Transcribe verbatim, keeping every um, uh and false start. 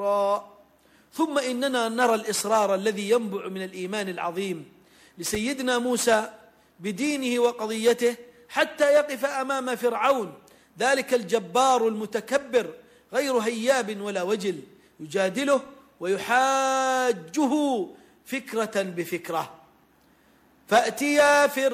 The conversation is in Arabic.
ثم إننا نرى الإصرار الذي ينبع من الإيمان العظيم لسيدنا موسى بدينه وقضيته حتى يقف أمام فرعون ذلك الجبار المتكبر غير هياب ولا وجل، يجادله ويحاجه فكرة بفكرة. فأتيا فرعون